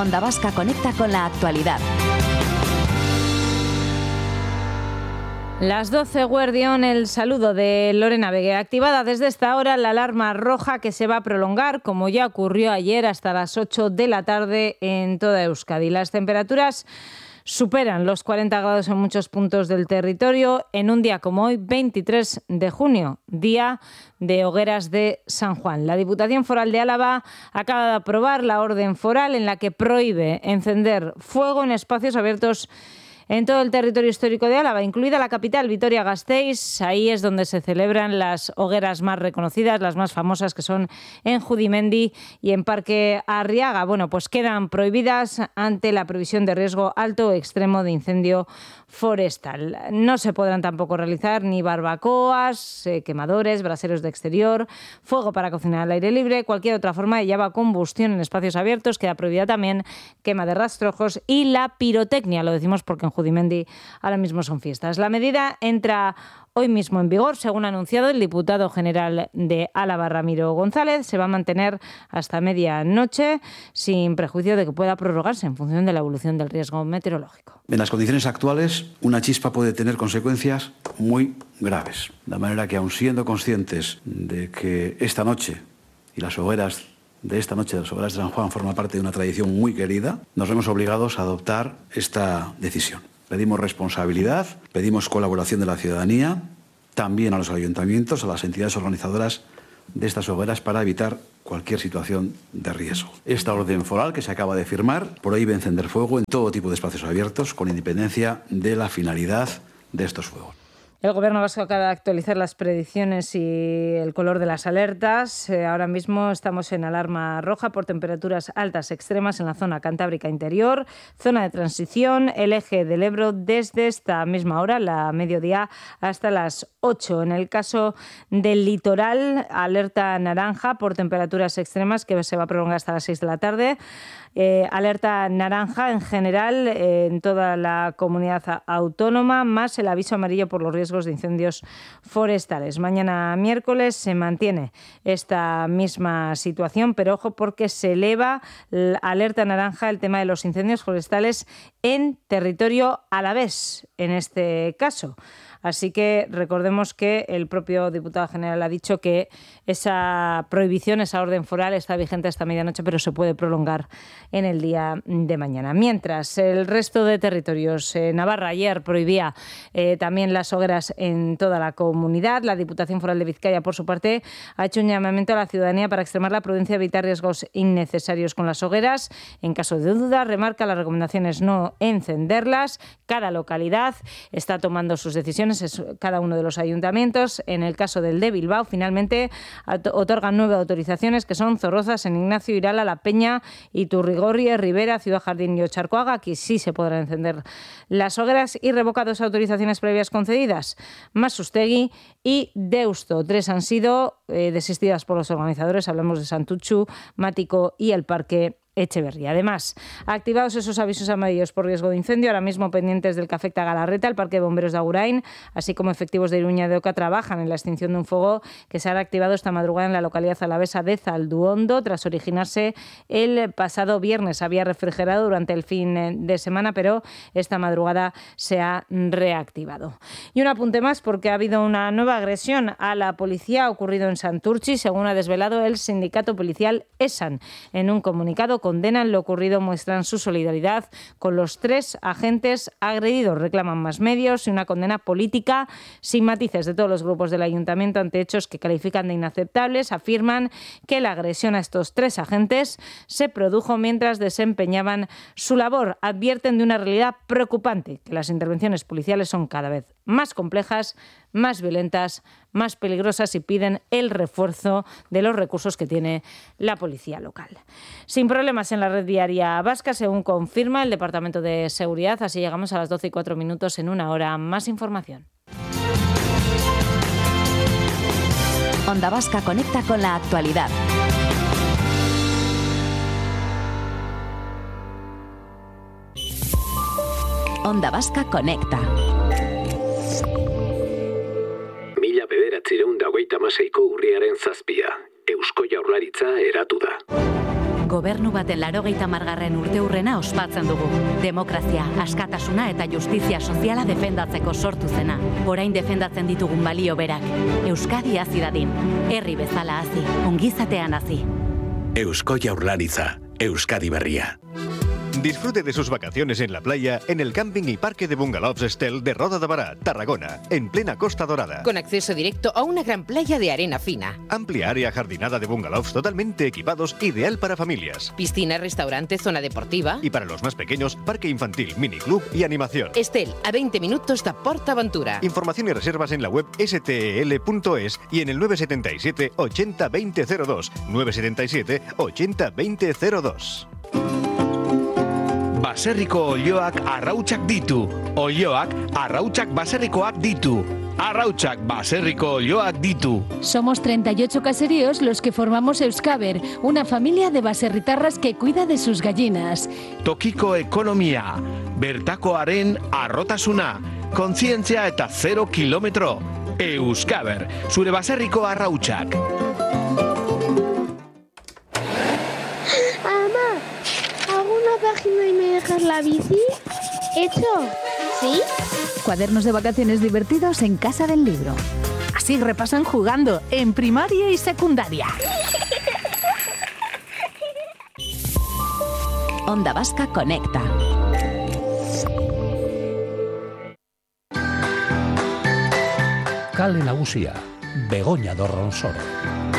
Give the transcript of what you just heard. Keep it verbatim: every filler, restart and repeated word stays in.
Onda Vasca conecta con la actualidad. Las doce, Guardión, el saludo de Lorena Vegue. Activada desde esta hora la alarma roja que se va a prolongar, como ya ocurrió ayer, hasta las ocho de la tarde en toda Euskadi. Las temperaturas superan los cuarenta grados en muchos puntos del territorio en un día como hoy, veintitrés de junio, día de hogueras de San Juan. La Diputación Foral de Álava acaba de aprobar la orden foral en la que prohíbe encender fuego en espacios abiertos en todo el territorio histórico de Álava, incluida la capital, Vitoria-Gasteiz. Ahí es donde se celebran las hogueras más reconocidas, las más famosas, que son en Judimendi y en Parque Arriaga. Bueno, pues quedan prohibidas ante la previsión de riesgo alto o extremo de incendio forestal. No se podrán tampoco realizar ni barbacoas, eh, quemadores, braseros de exterior, fuego para cocinar al aire libre, cualquier otra forma de llevar combustión en espacios abiertos. Queda prohibida también quema de rastrojos y la pirotecnia. Lo decimos porque en Judimendi ahora mismo son fiestas. La medida entra hoy mismo en vigor, según ha anunciado el diputado general de Álava, Ramiro González. Se va a mantener hasta medianoche, sin prejuicio de que pueda prorrogarse en función de la evolución del riesgo meteorológico. En las condiciones actuales, una chispa puede tener consecuencias muy graves. De manera que, aun siendo conscientes de que esta noche y las hogueras de esta noche de las hogueras de San Juan forma parte de una tradición muy querida, nos vemos obligados a adoptar esta decisión. Pedimos responsabilidad, pedimos colaboración de la ciudadanía, también a los ayuntamientos, a las entidades organizadoras de estas hogueras para evitar cualquier situación de riesgo. Esta orden foral que se acaba de firmar prohíbe encender fuego en todo tipo de espacios abiertos con independencia de la finalidad de estos fuegos. El Gobierno vasco acaba de actualizar las predicciones y el color de las alertas. Eh, ahora mismo estamos en alarma roja por temperaturas altas extremas en la zona cantábrica interior, zona de transición, el eje del Ebro desde esta misma hora, la mediodía, hasta las ocho. En el caso del litoral, alerta naranja por temperaturas extremas que se va a prolongar hasta las seis de la tarde. Eh, alerta naranja en general eh, en toda la comunidad autónoma, más el aviso amarillo por los riesgos de incendios forestales. Mañana miércoles se mantiene esta misma situación, pero ojo porque se eleva la alerta naranja el tema de los incendios forestales en territorio alavés, en este caso. Así que recordemos que el propio diputado general ha dicho que esa prohibición, esa orden foral está vigente hasta medianoche, pero se puede prolongar en el día de mañana. Mientras, el resto de territorios, eh, Navarra ayer prohibía eh, también las hogueras en toda la comunidad. La Diputación Foral de Vizcaya, por su parte, ha hecho un llamamiento a la ciudadanía para extremar la prudencia y evitar riesgos innecesarios con las hogueras. En caso de duda, remarca, las recomendaciones no encenderlas. Cada localidad está tomando sus decisiones, es cada uno de los ayuntamientos. En el caso del de Bilbao, finalmente otorgan nueve autorizaciones, que son Zorroza, San Ignacio, Irala, La Peña, Iturrigorri, Rivera, Ciudad Jardín y Ocharcoaga. Aquí sí se podrán encender las hogueras, y revoca dos autorizaciones previas concedidas, Masustegui y Deusto. Tres han sido eh, desistidas por los organizadores. Hablamos de Santuchu, Mático y el Parque Echeverría. Además, activados esos avisos amarillos por riesgo de incendio, ahora mismo pendientes del que afecta a Galarreta, el Parque de Bomberos de Agurain, así como efectivos de Iruña de Oca, trabajan en la extinción de un fuego que se ha activado esta madrugada en la localidad alavesa de Zalduondo, tras originarse el pasado viernes. Había refrigerado durante el fin de semana, pero esta madrugada se ha reactivado. Y un apunte más, porque ha habido una nueva agresión a la policía ocurrido en Santurtzi, según ha desvelado el sindicato policial ESAN. En un comunicado, condenan lo ocurrido, muestran su solidaridad con los tres agentes agredidos, reclaman más medios y una condena política sin matices de todos los grupos del ayuntamiento ante hechos que califican de inaceptables. Afirman que la agresión a estos tres agentes se produjo mientras desempeñaban su labor. Advierten de una realidad preocupante, que las intervenciones policiales son cada vez más complejas, más violentas, más peligrosas, y piden el refuerzo de los recursos que tiene la policía local. Sin problemas en la red viaria vasca, según confirma el Departamento de Seguridad. Así llegamos a las doce y cuatro minutos. En una hora, más información. Onda Vasca conecta con la actualidad. Onda Vasca conecta. Mila bederatziehun eta hogeita hamaseiko urriaren zazpia. Eusko Jaurlaritza eratu da. Gobernu baten laurogeita hamargarren urteurrena ospatzen dugu. Demokrazia, askatasuna eta justizia soziala defendatzeko sortu zena. Orain defendatzen ditugun balio berak. Euskadi hazi dadin. Herri bezala hazi, ongizatean hazi. Eusko Jaurlaritza, Euskadi berria. Disfrute de sus vacaciones en la playa en el camping y parque de bungalows Estel de Roda de Bará, Tarragona, en plena Costa Dorada. Con acceso directo a una gran playa de arena fina. Amplia área jardinada de bungalows totalmente equipados, ideal para familias. Piscina, restaurante, zona deportiva. Y para los más pequeños, parque infantil, miniclub y animación. Estel, a veinte minutos de PortAventura. Información y reservas en la web s t e l punto es y en el nueve setenta y siete ochenta veinte cero dos. nueve setenta y siete ochenta veinte cero dos. Baserriko olioak arrautsak ditu. Olioak arrautsak baserrikoak ditu. Arrautsak baserriko olioak ditu. Somos treinta y ocho caseríos los que formamos Euskaber, una familia de baserritarras que cuida de sus gallinas. Tokiko ekonomia, bertakoaren arrotasuna, kontzientzia eta zero kilometro. Euskaber, zure baserriko arrautsak. ¿Alguna página y me dejas la bici? ¿Hecho? ¿Sí? Cuadernos de vacaciones divertidos en Casa del Libro. Así repasan jugando en primaria y secundaria. Onda Vasca Conecta. Kale nagusia, Begoña Dorronsoro.